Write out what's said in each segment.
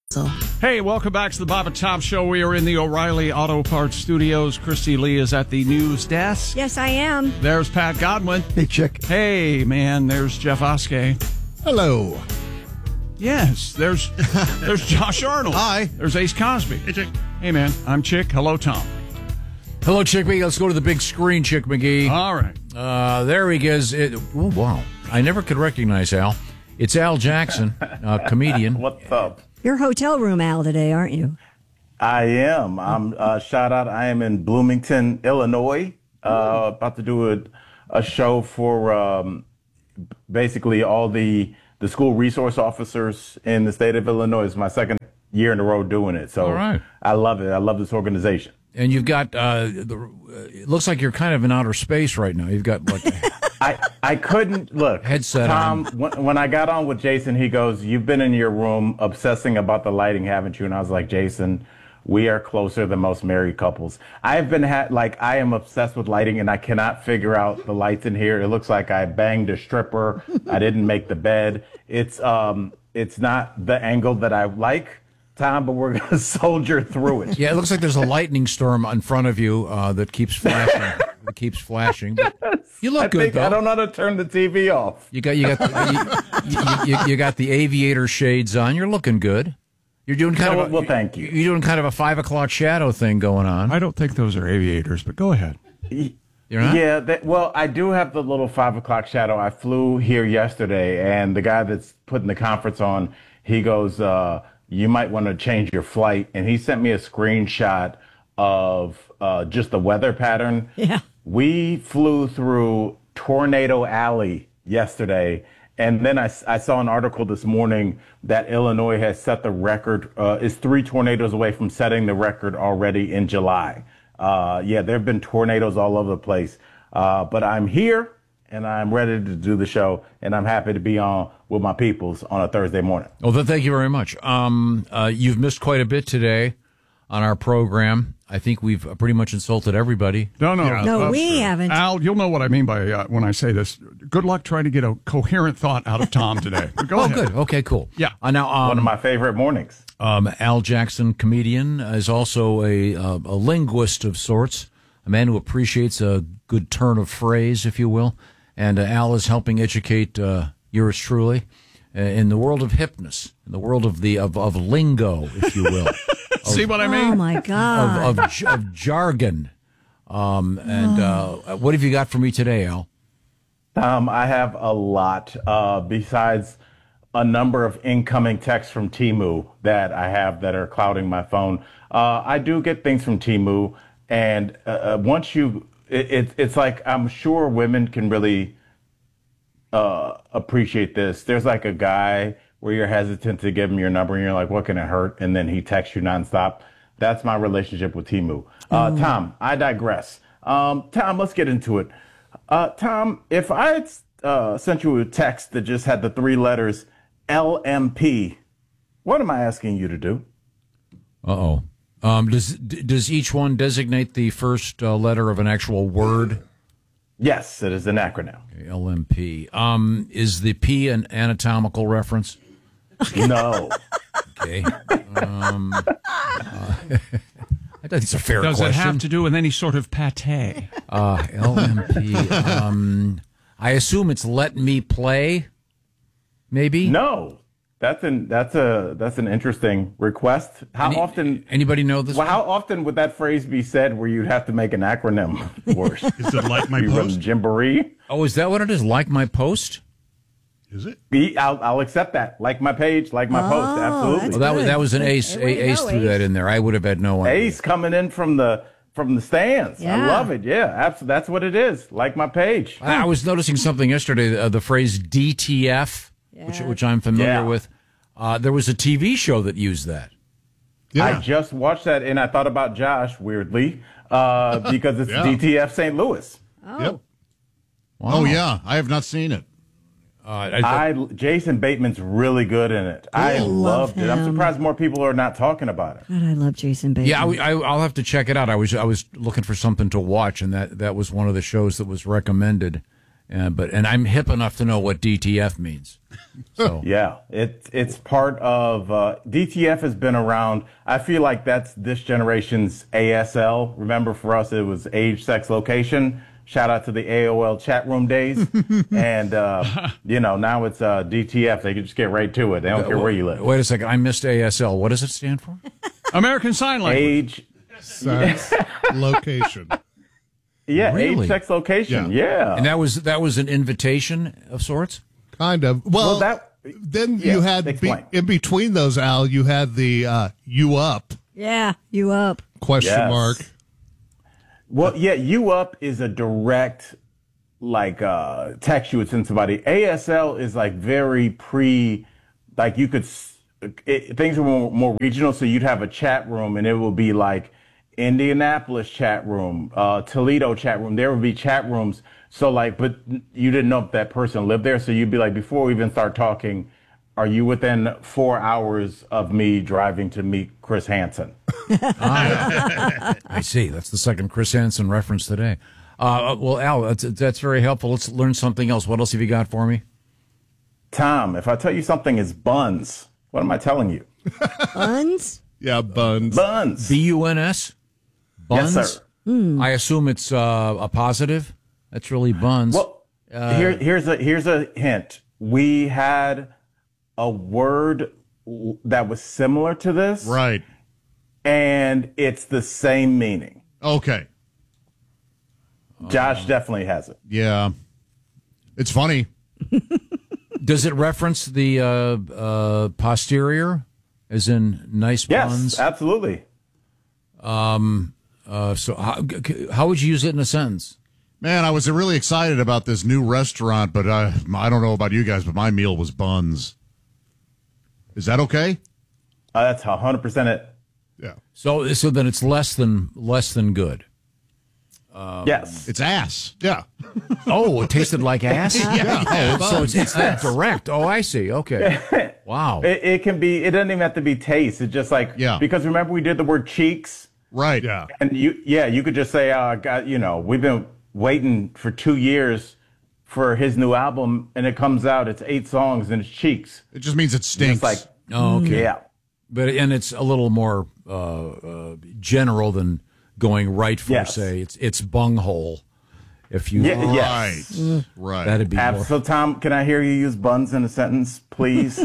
Hey, welcome back to the Bob and Tom Show. We are in the O'Reilly Auto Parts Studios. Christy Lee is at the news desk. Yes, I am. There's Pat Godwin. Hey, Chick. Hey, man, there's Jeff Oskey. Hello. Yes, there's Josh Arnold. Hi. There's Ace Cosby. Hey, Chick. Hey, man, I'm Chick. Hello, Tom. Hello, Chick McGee. Let's go to the big screen, Chick McGee. All right. There he goes. Oh, wow. I never could recognize Al. It's Al Jackson, comedian. What's up? You're hotel room Al today, aren't you? I am. I'm shout out. I am in Bloomington, Illinois. About to do a show for basically all the school resource officers in the state of Illinois. It's my second year in a row doing it. So All right. I love it. I love this organization. And you've got, it looks like you're kind of in outer space right now. You've got like I couldn't look. Headset Tom, when I got on with Jason, he goes, "You've been in your room obsessing about the lighting, haven't you?" And I was like, "Jason, we are closer than most married couples." I've been I am obsessed with lighting, and I cannot figure out the lights in here. It looks like I banged a stripper. I didn't make the bed. It's not the angle that I like, Tom, but we're going to soldier through it. Yeah, it looks like there's a lightning storm in front of you that keeps flashing. It keeps flashing. But you look good, though. I don't know how to turn the TV off. You got you got the aviator shades on. You're looking good. You're doing kind of well, thank you. You're doing kind of a 5 o'clock shadow thing going on. I don't think those are aviators, but go ahead. You're not? Yeah, well, I do have the little 5 o'clock shadow. I flew here yesterday, and the guy that's putting the conference on, he goes, "You might want to change your flight." And he sent me a screenshot of just the weather pattern. Yeah. We flew through Tornado Alley yesterday, and then I saw an article this morning that Illinois has set the record, is 3 tornadoes away from setting the record already in July. Yeah, there have been tornadoes all over the place. But I'm here, and I'm ready to do the show, and I'm happy to be on with my peoples on a Thursday morning. Well, then, thank you very much. You've missed quite a bit today on our program. I think we've pretty much insulted everybody. No. No, we haven't. Al, you'll know what I mean by when I say this. Good luck trying to get a coherent thought out of Tom today. Go ahead. Good. Okay, cool. Yeah. Now, One of my favorite mornings. Al Jackson, comedian, is also a linguist of sorts, a man who appreciates a good turn of phrase, if you will. And Al is helping educate yours truly in the world of hipness, in the world of of lingo, if you will. See what I mean? Oh, my God. Of jargon. What have you got for me today, Al? I have a lot, besides a number of incoming texts from Temu that I have that are clouding my phone. I do get things from Temu, and once it's like, I'm sure women can really appreciate this. There's like a guy where you're hesitant to give him your number, and you're like, what can it hurt? And then he texts you nonstop. That's my relationship with Temu. Tom, I digress. Tom, let's get into it. Tom, if I had sent you a text that just had the 3 letters LMP, what am I asking you to do? Uh-oh. Does each one designate the first letter of an actual word? Yes, it is an acronym. Okay, LMP. Is the P an anatomical reference? No. Okay. I think it's a fair Does question. it have to do with any sort of pate? LMP. I assume it's let me play, maybe? No. That's an interesting request. Anybody know this? Well, how often would that phrase be said where you'd have to make an acronym for it? Is it like my You run post? Gymboree? Oh, is that what it is? Like my post? Is it? I'll accept that. Like my page, like my post. Absolutely. Well, that was an Good. ace. Way to Ace go, threw that Ace. in there. I would have had no idea. Ace coming in from the stands. Yeah. I love it. Yeah, absolutely. That's what it is. Like my page. I was noticing something yesterday. The phrase DTF, which I'm familiar Yeah. with. There was a TV show that used that. Yeah. I just watched that, and I thought about Josh, weirdly, because it's Yeah. DTF St. Louis. Yep. Wow. Oh, yeah. I have not seen it. Jason Bateman's really good in it. I loved it. I'm him. surprised more people are not talking about it. God, I love Jason Bateman. Yeah, I'll have to check it out. I was looking for something to watch, and that was one of the shows that was recommended. and I'm hip enough to know what DTF means. So Yeah, it's part of DTF has been around. I feel like that's this generation's ASL. Remember, for us, it was age, sex, location. Shout out to the AOL chat room days. And, now it's DTF. They can just get right to it. They don't care where you live. wait a second, I missed ASL. What does it stand for? American Sign Language. Age, Sex, location. Really? age, sex, location. Yeah. And that was an invitation of sorts. Kind of. Well, then you had explain. in between those, Al, you had the you up Yeah, you up. question Yes. mark. Well, yeah, you up is a direct, text you would send somebody. ASL is like very you could, things are more regional. So you'd have a chat room and it will be like Indianapolis chat room, Toledo chat room. There would be chat rooms. So but you didn't know if that person lived there. So you'd be like, before we even start talking, are you within 4 hours of me driving to meet Chris Hansen? I see. That's the second Chris Hansen reference today. Well, Al, that's very helpful. Let's learn something else. What else have you got for me? Tom, if I tell you something is buns, what am I telling you? Buns? Yeah, buns. Buns. BUNS? Buns? Yes, sir. I assume it's a positive. That's really buns. Well, here's a hint. We had a word that was similar to this, Right. and it's the same meaning. Okay. Josh definitely has it. Yeah. It's funny. Does it reference the posterior, as in nice Yes, buns? absolutely. So how would you use it in a sentence? Man, I was really excited about this new restaurant, but I don't know about you guys, but my meal was buns. Is that okay? That's 100% it. Yeah. So then it's less than good. Yes. It's ass. Yeah. Oh, it tasted like ass? Yeah. So it's that direct. Oh, I see. Okay. Wow. It can be. It doesn't even have to be taste. It's just because remember we did the word cheeks, Right. Yeah. and you could just say, we've been waiting for 2 years for his new album, and it comes out. It's 8 songs, and it's cheeks. It just means it stinks. It's like, Oh, okay. yeah. But it's a little more general than going right for, Yes. say, it's bunghole. If you Yes. Right. that'd be more. So, Tom, can I hear you use buns in a sentence, please?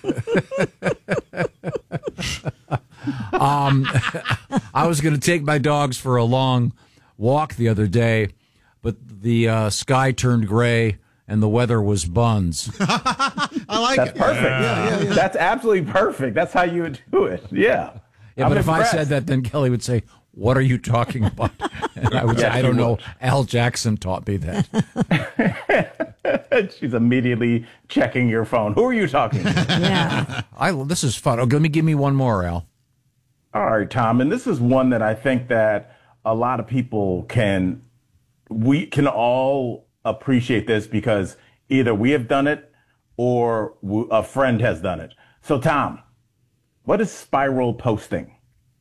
I was going to take my dogs for a long walk the other day, but the sky turned gray and the weather was buns. I like That's it. perfect. Yeah. That's absolutely perfect. That's how you would do it. Yeah. Yeah, I'm but if I impressed. said that, then Kelly would say, "What are you talking about?" And I would say, Yes, "I don't she know. would. Al Jackson taught me that." She's immediately checking your phone. Who are you talking to? Yeah. This is fun. Oh, give me one more, Al. All right, Tom. And this is one that I think that a lot of people we can all appreciate this because either we have done it or a friend has done it. So, Tom, what is spiral posting?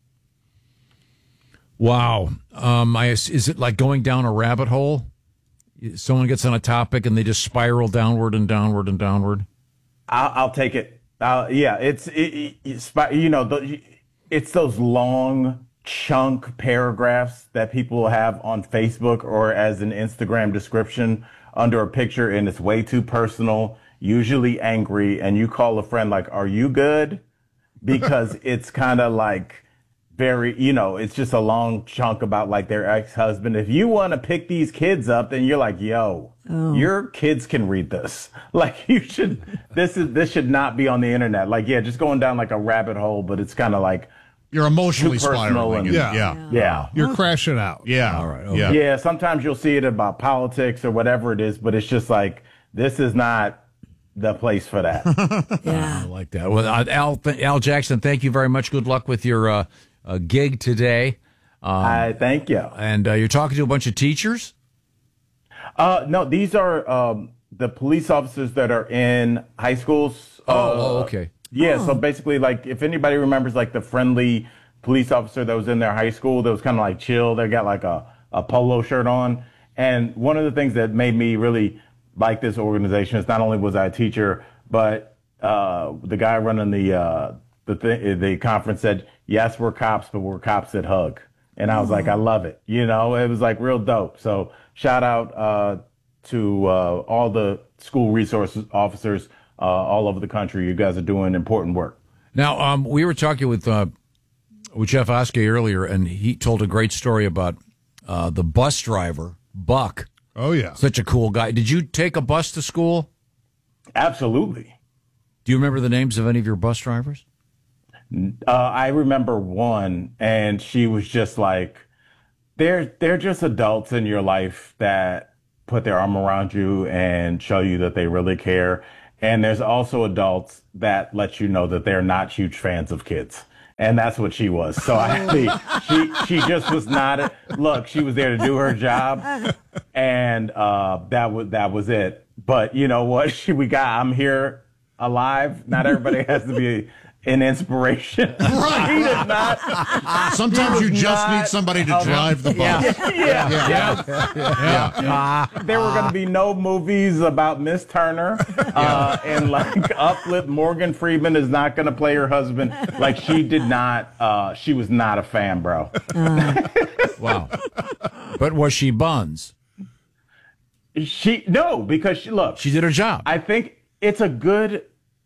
Wow. Is it like going down a rabbit hole? Someone gets on a topic and they just spiral downward and downward and downward. I'll take it. Yeah, it's those long chunk paragraphs that people have on Facebook or as an Instagram description under a picture, and it's way too personal, usually angry, and you call a friend like, "Are you good?" Because it's kind of like very, it's just a long chunk about like their ex-husband. If you want to pick these kids up, then you're like, yo, your kids can read this. Like this should not be on the internet. Like, yeah, just going down like a rabbit hole, but it's kind of like You're emotionally too personal spiraling. and- Yeah. yeah. You're crashing out. Yeah. All right, okay. Yeah. Yeah, sometimes you'll see it about politics or whatever it is, but it's just like, this is not the place for that. I like that. Well, Al Jackson, thank you very much. Good luck with your gig today. I thank you. And you're talking to a bunch of teachers? No, these are the police officers that are in high schools. Okay. Yeah, so basically, like, if anybody remembers, like, the friendly police officer that was in their high school that was kind of, like, chill, they got, like, a polo shirt on. And one of the things that made me really like this organization is not only was I a teacher, but the guy running the conference said, yes, we're cops, but we're cops that hug. And I was like, I love it. You know, it was like real dope. So shout out to all the school resource officers all over the country. You guys are doing important work. Now, we were talking with Jeff Oskey earlier, and he told a great story about the bus driver, Buck. Oh, yeah. Such a cool guy. Did you take a bus to school? Absolutely. Do you remember the names of any of your bus drivers? I remember one, and she was just like, they're just adults in your life that put their arm around you and show you that they really care. And there's also adults that let you know that they're not huge fans of kids. And that's what she was. So she just was not. Look, she was there to do her job, and that was it. But you know what? I'm here alive. Not everybody has to be an inspiration. Right. He did not. Sometimes you just need somebody to drive the bus. There were going to be no movies about Miss Turner, and like Uplift. Morgan Freeman is not going to play her husband. Like she did not. She was not a fan, bro. Wow. But was she buns? Because she did her job. I think it's a good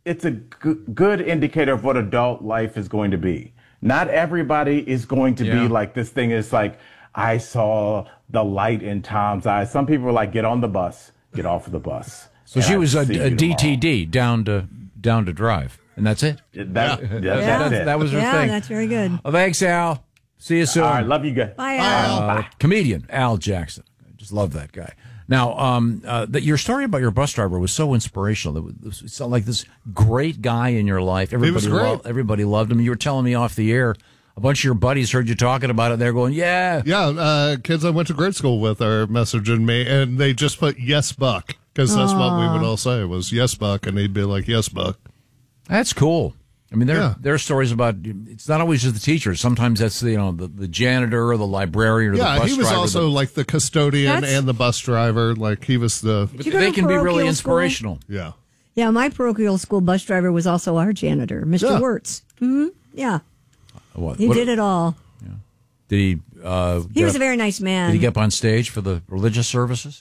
indicator of what adult life is going to be. Not everybody is going to be like, this thing is like, I saw the light in Tom's eyes. Some people are like, get on the bus, get off of the bus. So she was a DTD, down to drive, and that's it. That's it. That was her thing. Yeah, that's very good. Well, thanks, Al. See you soon. All right, love you guys. Bye, Al. Comedian Al Jackson. I just love that guy. Now, your story about your bus driver was so inspirational. It sounded like this great guy in your life. Everybody loved him. You were telling me off the air, a bunch of your buddies heard you talking about it. They're going, yeah. Yeah, kids I went to grade school with are messaging me, and they just put, yes, Buck, because that's what we would all say was, yes, Buck, and he'd be like, yes, Buck. That's cool. I mean, there are stories about, it's not always just the teachers. Sometimes that's the janitor or the librarian or the bus driver. Yeah, he was also like the custodian and the bus driver. Like he was the. They can be really inspirational. Yeah. Yeah, my parochial school bus driver was also our janitor, Mr. Wirtz. Mm-hmm. Yeah. He did it all. Yeah. Did he? He was a very nice man. Did he get up on stage for the religious services?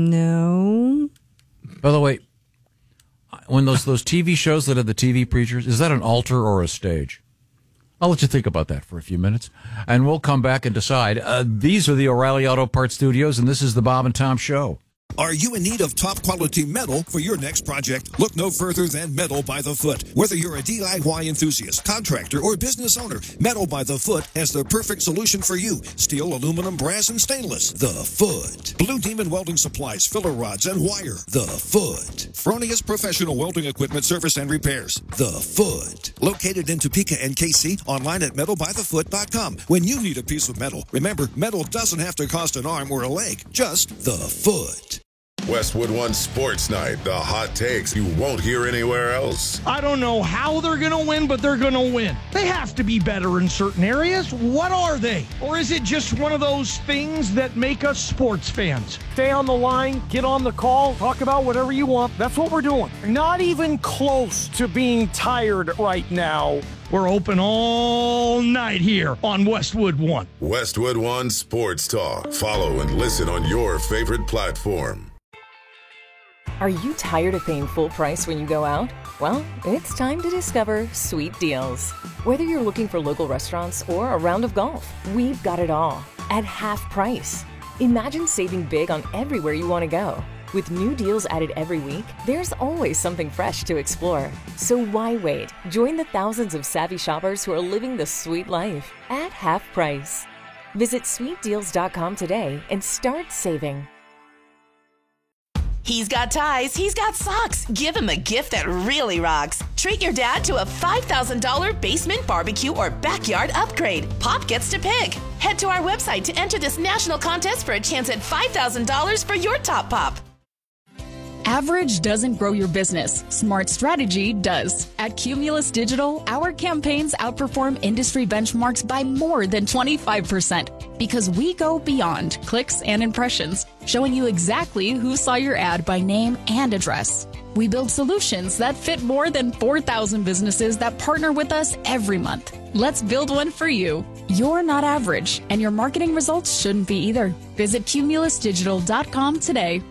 No. By the way, when those TV shows that have the TV preachers, is that an altar or a stage? I'll let you think about that for a few minutes, and we'll come back and decide. These are the O'Reilly Auto Parts Studios, and this is the Bob and Tom Show. Are you in need of top-quality metal for your next project? Look no further than Metal by the Foot. Whether you're a DIY enthusiast, contractor, or business owner, Metal by the Foot has the perfect solution for you. Steel, aluminum, brass, and stainless. The Foot. Blue Demon Welding Supplies, filler rods, and wire. The Foot. Fronius Professional Welding Equipment Service and Repairs. The Foot. Located in Topeka and KC, online at metalbythefoot.com. When you need a piece of metal, remember, metal doesn't have to cost an arm or a leg. Just the Foot. Westwood One Sports Night, the hot takes you won't hear anywhere else. I don't know how they're going to win, but they're going to win. They have to be better in certain areas. What are they? Or is it just one of those things that make us sports fans? Stay on the line, get on the call, talk about whatever you want. That's what we're doing. Not even close to being tired right now. We're open all night here on Westwood One. Westwood One Sports Talk. Follow and listen on your favorite platform. Are you tired of paying full price when you go out? Well, it's time to discover Sweet Deals. Whether you're looking for local restaurants or a round of golf, we've got it all at half price. Imagine saving big on everywhere you want to go. With new deals added every week, there's always something fresh to explore. So why wait? Join the thousands of savvy shoppers who are living the sweet life at half price. Visit sweetdeals.com today and start saving. He's got ties, he's got socks. Give him a gift that really rocks. Treat your dad to a $5,000 basement barbecue or backyard upgrade. Pop gets to pick. Head to our website to enter this national contest for a chance at $5,000 for your top pop. Average doesn't grow your business. Smart strategy does. At Cumulus Digital, our campaigns outperform industry benchmarks by more than 25% because we go beyond clicks and impressions, showing you exactly who saw your ad by name and address. We build solutions that fit more than 4,000 businesses that partner with us every month. Let's build one for you. You're not average, and your marketing results shouldn't be either. Visit cumulusdigital.com today.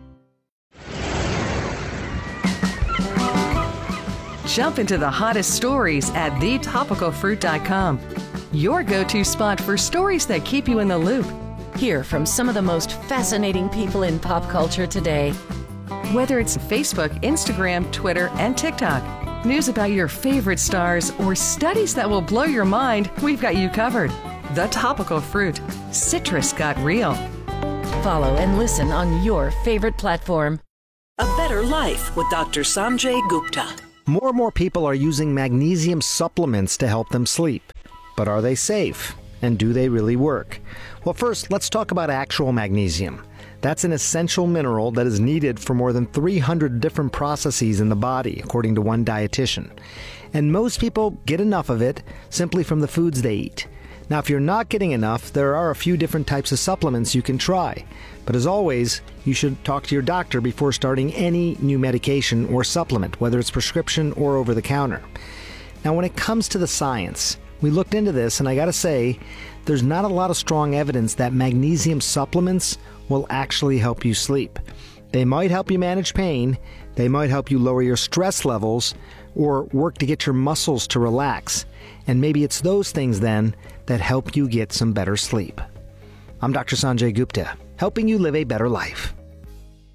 Jump into the hottest stories at thetopicalfruit.com. Your go-to spot for stories that keep you in the loop. Hear from some of the most fascinating people in pop culture today. Whether it's Facebook, Instagram, Twitter, and TikTok, news about your favorite stars, or studies that will blow your mind, we've got you covered. The Topical Fruit. Citrus got real. Follow and listen on your favorite platform. A Better Life with Dr. Sanjay Gupta. More and more people are using magnesium supplements to help them sleep. But are they safe? And do they really work? Well, first, let's talk about actual magnesium. That's an essential mineral that is needed for more than 300 different processes in the body, according to one dietitian. And most people get enough of it simply from the foods they eat. Now, if you're not getting enough, there are a few different types of supplements you can try. But as always, you should talk to your doctor before starting any new medication or supplement, whether it's prescription or over the counter. Now, when it comes to the science, we looked into this, and I gotta say, there's not a lot of strong evidence that magnesium supplements will actually help you sleep. They might help you manage pain, they might help you lower your stress levels, or work to get your muscles to relax. And maybe it's those things then that help you get some better sleep. I'm Dr. Sanjay Gupta, helping you live a better life.